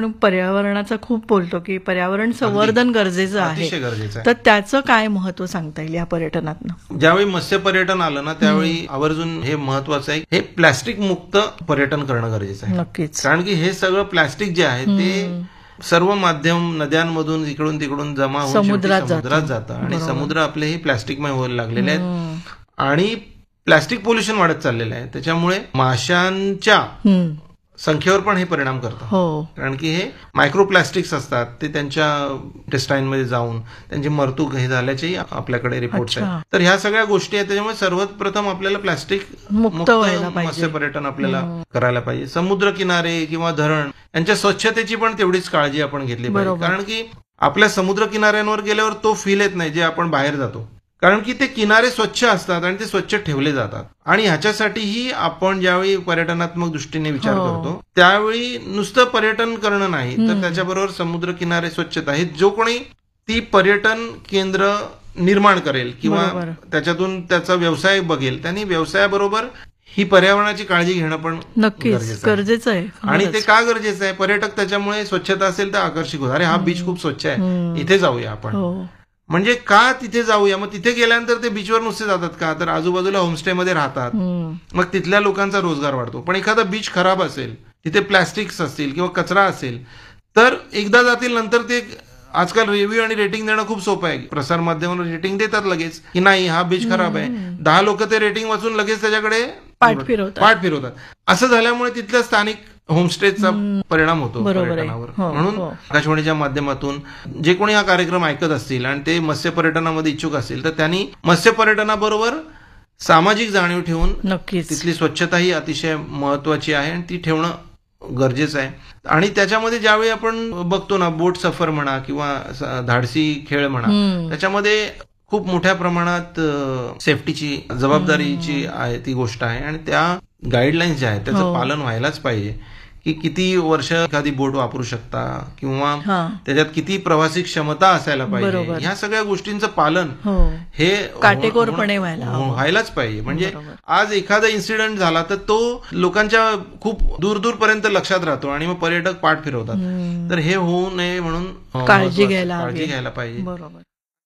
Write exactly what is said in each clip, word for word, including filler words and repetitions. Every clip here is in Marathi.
आपण पर्यावरणाचा खूप बोलतो की पर्यावरण संवर्धन गरजेचं आहे, अतिशय गरजेचं आहे. तर त्याचं काय महत्व सांगता येईल या पर्यटनातनं? ज्यावेळी मत्स्य पर्यटन आलं ना त्यावेळी आवर्जून हे महत्वाचं आहे, हे प्लॅस्टिक मुक्त पर्यटन करणं गरजेचं आहे. नक्कीच. कारण की हे सगळं प्लॅस्टिक जे आहे ते सर्व माध्यम नद्यांमधून इकडून तिकडून जमा होऊन समुद्रात शेवटी समुद्रात जातं आणि बरोबर. समुद्र आपले हे प्लॅस्टिकमय व्हायला लागलेले आहेत आणि प्लॅस्टिक पोल्युशन वाढत चाललेलं आहे. त्याच्यामुळे माशांच्या हम्म. संख्येवर पण हे परिणाम करतात. हो. कारण की हे मायक्रोप्लास्टिक्स असतात, ते त्यांच्या इंटेस्टाईन मध्ये जाऊन त्यांची मरतूक हे झाल्याचेही आपल्याकडे रिपोर्ट्स अच्छा. आहेत. तर ह्या सगळ्या गोष्टी आहेत. त्याच्यामुळे सर्वप्रथम आपल्याला प्लास्टिक मुक्त व्हायला पाहिजे. मत्स्य पर्यटन आपल्याला करायला पाहिजे. समुद्र किनारे किंवा धरण यांच्या स्वच्छतेची पण तेवढीच काळजी आपण घेतली पाहिजे. बरोबर. कारण की आपल्या समुद्र किनाऱ्यांवर गेल्यावर तो फील येत नाही जे आपण बाहेर जातो. कारण की ते किनारे स्वच्छ असतात आणि ते स्वच्छ ठेवले जातात. आणि ह्याच्यासाठीही आपण ज्यावेळी पर्यटनात्मक दृष्टीने विचार हो. करतो त्यावेळी नुसतं पर्यटन करणं नाही तर त्याच्याबरोबर समुद्र किनारे स्वच्छता हे जो कोणी ती पर्यटन केंद्र निर्माण करेल किंवा बरोबर. त्याच्यातून त्याचा व्यवसाय बघेल त्यांनी व्यवसायाबरोबर ही पर्यावरणाची काळजी घेणं पण नक्कीच गरजेचं आहे. गरजेचं आहे. आणि ते का गरजेचं आहे? पर्यटक त्याच्यामुळे स्वच्छता असेल तर आकर्षित होतात. अरे हा बीच खूप स्वच्छ आहे, इथे जाऊया आपण. हो. म्हणजे का तिथे जाऊया? मग तिथे गेल्यानंतर ते बीचवर नुसते जातात का? तर आजूबाजूला होमस्टे मध्ये राहतात, मग तिथल्या लोकांचा रोजगार वाढतो. पण एखादा बीच खराब असेल, तिथे प्लॅस्टिक्स असतील किंवा कचरा असेल तर एकदा जातील नंतर ते आजकाल रिव्ह्यू आणि रेटिंग देणं खूप सोपं आहे. प्रसार माध्यमावर रेटिंग देतात लगेच की नाही हा बीच खराब आहे. दहा लोक ते रेटिंग वाचून लगेच त्याच्याकडे पाठ फिरवतात पाठ फिरवतात. असं झाल्यामुळे तिथल्या स्थानिक होमस्टेचा परिणाम होतो पर्यटनावर. म्हणून आकाशवाणीच्या माध्यमातून जे कोणी हा कार्यक्रम ऐकत असतील आणि ते मत्स्य पर्यटनामध्ये इच्छुक असतील तर त्यांनी मत्स्य पर्यटनाबरोबर सामाजिक जाणीव ठेवून नक्कीच तिथली स्वच्छता ही अतिशय महत्वाची आहे आणि ती ठेवणं गरजेचं आहे. आणि त्याच्यामध्ये ज्यावेळी आपण बघतो ना बोट सफर म्हणा किंवा धाडसी खेळ म्हणा त्याच्यामध्ये खूप मोठ्या प्रमाणात सेफ्टीची जबाबदारीची आहे ती गोष्ट आहे आणि त्या गाईडलाईन्स ज्या आहेत त्याचं पालन व्हायलाच पाहिजे की किती वर्ष एखादी बोट वापरू शकता किंवा त्याच्यात किती प्रवासी क्षमता असायला पाहिजे. ह्या सगळ्या गोष्टींचं पालन हे काटेकोरपणे व्हायलाच पाहिजे. म्हणजे आज एखादा इन्सिडेंट झाला तर तो लोकांच्या खूप दूर दूरपर्यंत लक्षात राहतो आणि मग पर्यटक पाठ फिरवतात. तर हे होऊ नये म्हणून काळजी घ्यायला काळजी घ्यायला पाहिजे. बरोबर.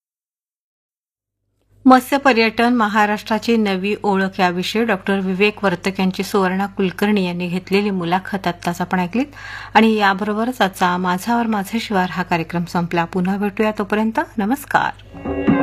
मत्स्य पर्यटन महाराष्ट्राची नवी ओळख याविषयी डॉक्टर विवेक वर्तक यांची सुवर्णा कुलकर्णी यांनी घेतलेली मुलाखत आत्ताच आपण ऐकलीत. आणि याबरोबरच आजचा माझावर माझे शिवार हा कार्यक्रम संपला. पुन्हा भेटूया, तोपर्यंत नमस्कार.